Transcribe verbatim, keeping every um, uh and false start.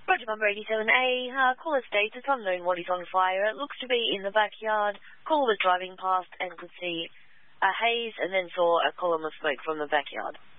Roger, number eighty-seven A. Uh, caller states it's unknown what is on fire. It looks to be in the backyard. Caller was driving past and could see a haze and then saw a column of smoke from the backyard.